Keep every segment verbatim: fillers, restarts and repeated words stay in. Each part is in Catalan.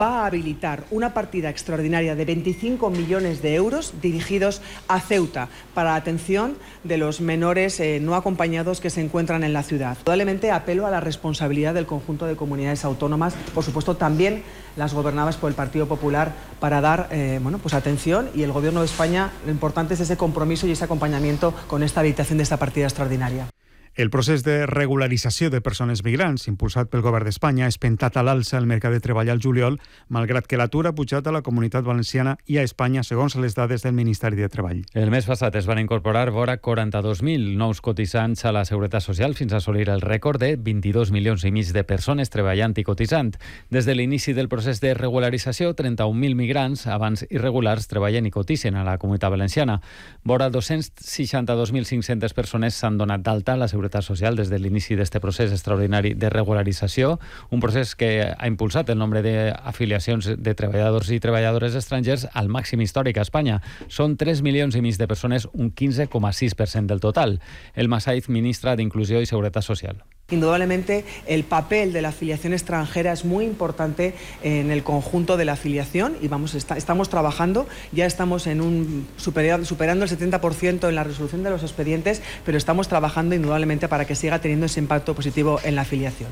va a habilitar una partida extraordinaria de veinticinco millones de euros dirigidos a Ceuta para la atención de los menores eh, no acompañados que se encuentran en la ciudad. Probablemente apelo a la responsabilidad del conjunto de comunidades autónomas, por supuesto también las gobernadas por el Partido Popular, para dar eh, bueno, pues atención, y el Gobierno de España, lo importante es ese compromiso y ese acompañamiento con esta habilitación de esta partida extraordinaria. El procés de regularització de persones migrants impulsat pel govern d'Espanya és pentat a l'alça al mercat de treball al juliol, malgrat que l'atur ha pujat a la Comunitat Valenciana i a Espanya, segons les dades del Ministeri de Treball. El mes passat es van incorporar vora quaranta-dos mil nous cotitzants a la Seguretat Social fins a assolir el rècord de vint-i-dos milions i mig de persones treballant i cotitzant. Des de l'inici del procés de regularització, trenta-un mil migrants, abans irregulars, treballen i cotitzen a la Comunitat Valenciana. Vora dos-cents seixanta-dos mil cinc-centes persones s'han donat d'alta a la Seguretat Social des de l'inici d'este procés extraordinari de regularització, un procés que ha impulsat el nombre d'afiliacions de treballadors i treballadores estrangers al màxim històric a Espanya. Són tres milions i mig de persones, un quinze coma sis per cent del total. El Massaid, ministra d'Inclusió i Seguretat Social. Indudablemente, el papel de la afiliación extranjera es muy importante en el conjunto de la afiliación y vamos, está, estamos trabajando, ya estamos en un superior, superando el setenta por ciento en la resolución de los expedientes, pero estamos trabajando indudablemente para que siga teniendo ese impacto positivo en la afiliación.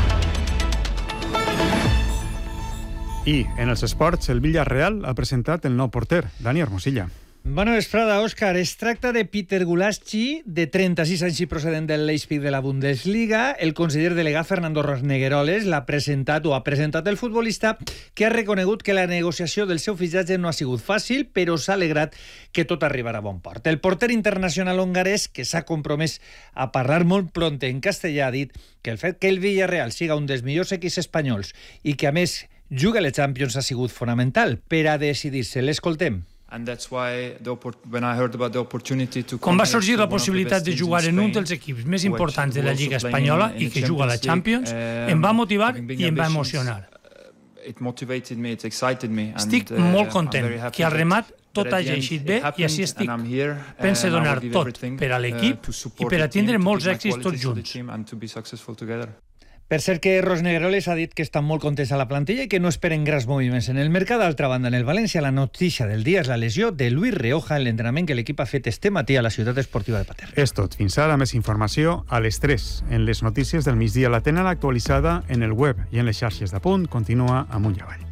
I en els esports, el Villarreal ha presentat el nou porter, Dani Hermosilla. Bona vesprada, Òscar. Es tracta de Peter Gulaschi, de trenta-sis anys i procedent del Leipzig de la Bundesliga. El conseller delegat Fernando Rosnegueroles l'ha presentat o ha presentat el futbolista, que ha reconegut que la negociació del seu fitxatge no ha sigut fàcil, però s'ha alegrat que tot arribarà a bon port. El porter internacional hongarès, que s'ha compromès a parlar molt pront en castellà, ha dit que el fet que el Villarreal siga un dels millors equips espanyols i que, a més, juga a les Champions ha sigut fonamental per a decidir-se. L'escoltem. Quan va sorgir la possibilitat de jugar en un dels equips més importants de la Lliga Espanyola i que juga a la Champions, em va motivar i em va emocionar. Estic molt content que al remat tot hagi eixit bé i així estic. Pense donar tot per a l'equip i per a tindre molts èxits tots junts. Per cert que Rosnegueroles ha dit que estan molt contents a la plantilla i que no esperen grans moviments en el mercat. D'altra banda, en el València, la notícia del dia és la lesió de Luis Rioja en l'entrenament que l'equip ha fet este matí a la ciutat esportiva de Paterna. És tot. Fins ara, més informació a les tres. En les notícies del migdia la tenen actualitzada en el web i en les xarxes de Punt. Continua amunt i avall.